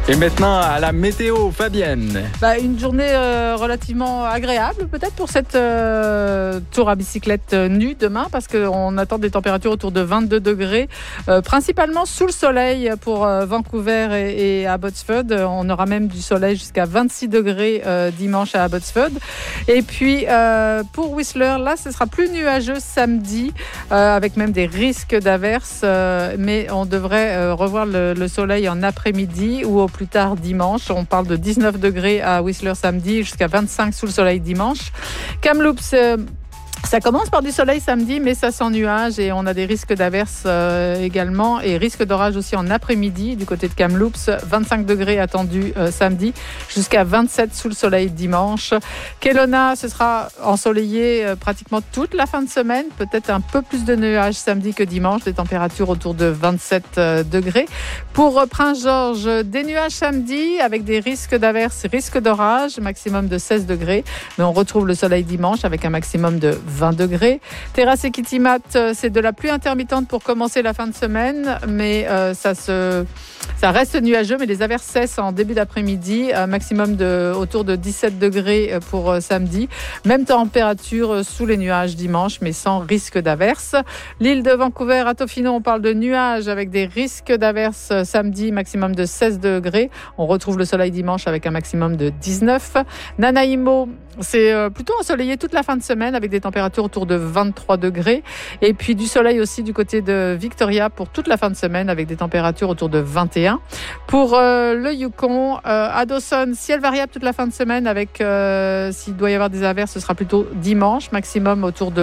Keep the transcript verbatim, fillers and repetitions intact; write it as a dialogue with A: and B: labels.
A: Et maintenant à la météo, Fabienne.
B: Bah, une journée euh, relativement agréable peut-être pour cette euh, tour à bicyclette euh, nue demain, parce qu'on attend des températures autour de vingt-deux degrés, euh, principalement sous le soleil pour euh, Vancouver et, et Abbotsford. On aura même du soleil jusqu'à vingt-six degrés euh, dimanche à Abbotsford. Et puis euh, pour Whistler, là ce sera plus nuageux samedi, euh, avec même des risques d'averses, euh, mais on devrait euh, revoir le, le soleil en après-midi ou au plus tard dimanche. On parle de dix-neuf degrés à Whistler samedi jusqu'à vingt-cinq sous le soleil dimanche. Kamloops, euh, ça commence par du soleil samedi, mais ça sent nuage et on a des risques d'averses euh, également, et risque d'orage aussi en après-midi du côté de Kamloops. vingt-cinq degrés attendus euh, samedi jusqu'à vingt-sept sous le soleil dimanche. Kelowna, ce sera ensoleillé euh, pratiquement toute la fin de semaine, peut-être un peu plus de nuages samedi que dimanche, des températures autour de vingt-sept euh, degrés. Pour euh, Prince George, des nuages samedi avec des risques d'averses, risques d'orage, maximum de seize degrés, mais on retrouve le soleil dimanche avec un maximum de vingt degrés. Terrasse et Kitimat, c'est de la pluie intermittente pour commencer la fin de semaine, mais euh, ça, se, ça reste nuageux, mais les averses cessent en début d'après-midi, un maximum de, autour de dix-sept degrés pour euh, samedi. Même température sous les nuages dimanche, mais sans risque d'averses. L'île de Vancouver à Tofino, on parle de nuages avec des risques d'averses samedi, maximum de seize degrés. On retrouve le soleil dimanche avec un maximum de dix-neuf. Nanaimo, c'est plutôt ensoleillé toute la fin de semaine avec des températures autour de vingt-trois degrés. Et puis du soleil aussi du côté de Victoria pour toute la fin de semaine avec des températures autour de vingt et un. Pour euh, le Yukon, euh, à Dawson, ciel variable toute la fin de semaine avec, euh, s'il doit y avoir des averses, ce sera plutôt dimanche, maximum autour de